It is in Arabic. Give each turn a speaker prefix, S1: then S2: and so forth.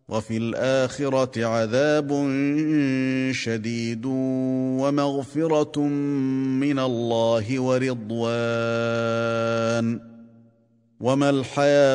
S1: وفي الآخرة عذاب شديد ومغفرة من الله ورضوان. وما الحياة